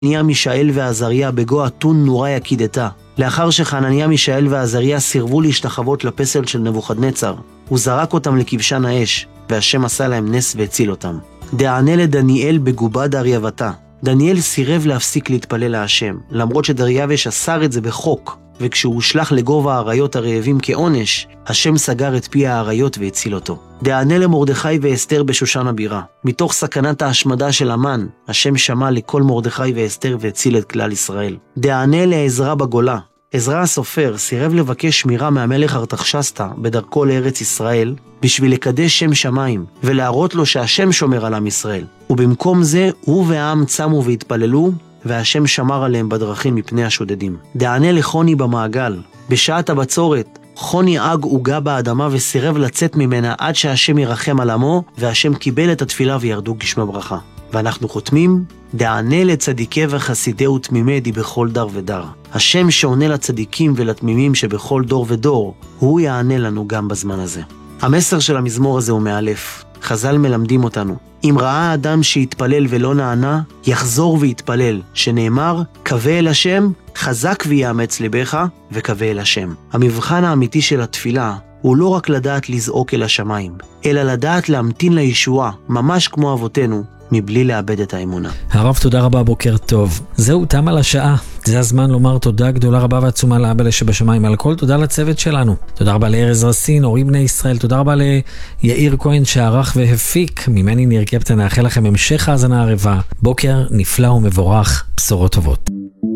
חנניה, מישאל ועזריה בגו אתון נורא יקידתה. לאחר שחנניה, מישאל ועזריה סירבו להשתחוות לפסל של נבוכדנצר, הוא זרק אותם לכבשן האש, והשם עשה להם נס והציל אותם. דענה לדניאל בגובה דרייבתה. דניאל סירב להפסיק להתפלל להשם, למרות שדרייבש אסר את זה בחוק, וכשהוא הושלח לגובה האריות הרעבים כעונש, השם סגר את פי האריות והציל אותו. דענה למרדכי ואסתר בשושן הבירה. מתוך סכנת ההשמדה של המן, השם שמע לכל מרדכי ואסתר והציל את כלל ישראל. דענה לעזרא בגולה. עזרא הסופר סירב לבקש שמירה מהמלך ארתחשסתא בדרכו לארץ ישראל, בשביל לקדש שם שמיים, ולהראות לו שהשם שומר על עם ישראל. ובמקום זה, הוא והעם צמו והתפללו, והשם שמר עליהם בדרכים מפני השודדים. דענה לחוני במעגל. בשעת הבצורת, חוני אג הוגה באדמה וסירב לצאת ממנה עד שהשם ירחם על עמו, והשם קיבל את התפילה וירדו גשמי ברכה. ואנחנו חותמים, דענה לצדיקי וחסידי ותמימי די בכל דר ודר. השם שעונה לצדיקים ולתמימים שבכל דור ודור, הוא יענה לנו גם בזמן הזה. המסר של המזמור הזה הוא מאלף. חז"ל מלמדים אותנו, אם ראה אדם שהתפלל ולא נענה, יחזור ויתפלל, שנאמר, קווה אל השם, חזק ויאמץ לבך, וקווה אל השם. המבחן האמיתי של התפילה הוא לא רק לדעת לזעוק אל השמיים, אלא לדעת להמתין לישועה, ממש כמו אבותינו, מבלי לאבד את האמונה. הרב, תודה רבה, בוקר טוב. זהו, תם על השעה. זה הזמן לומר תודה גדולה רבה ועצומה לאבא שבשמיים על הכל. תודה לצוות שלנו. תודה רבה לארז רסין, הורים בני ישראל. תודה רבה ליאיר כהן שערך והפיק. ממני ניר קפטן, נאחל לכם המשך האזנה ערבה. בוקר נפלא ומבורך, בשורות טובות.